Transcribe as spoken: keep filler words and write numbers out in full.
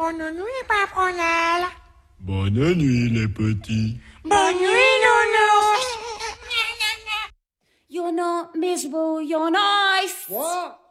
Bonne nuit, Papronel. Bonne nuit, les petits. Bonne nuit, Nounours. You're not miserable, you're nice. What?